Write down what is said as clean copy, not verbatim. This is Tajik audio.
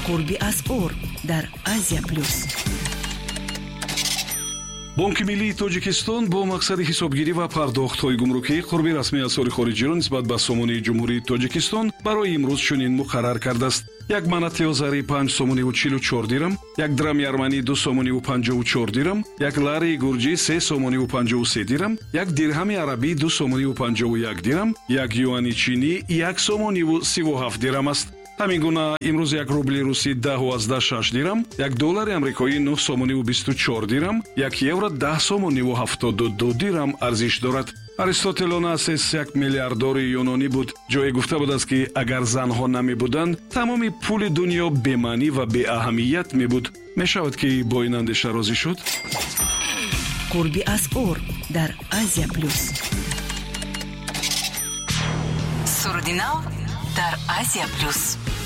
قربی اسعار در Азия Плюс. бонки миллии тоҷикистон бо мақсади ҳисобгирӣ ва пардохтҳои гумрукӣ қурби расмии асъори хориҷиро нисбат ба сомонии ҷумҳурии тоҷикистон барои имрӯз чунин муқаррар кардааст: 1 манати озарӣ 5 сомониву 44 дирам, 1 драми арманӣ 2 сомониву 54 дирам, 1 лари гурҷӣ 3 сомониву 53 дирам, 1 дирҳами арабӣ 2 сомониву 51 дирам, 1 юани чинӣ 1 сомониву 37 дирам аст. ҳамин гуна имрӯз 1 рубли русӣ 10.6 дирам, 1 доллари амрикоӣ 9 сомониву 24 дирам, 1 евро 10 сомониву 72 дирам арзиш дорад. аристотел Онасис 1 миллиардори юнонӣ буд. ҷое гуфта будааст ки агар занҳо намебуданд, тамоми пули дунё бемаънӣ ва беаҳамият мебуд. мешавад ки бо ин андеша розӣ шуд. قربی اسعار در Азия Плюс. Сурдинав در Азия Плюс.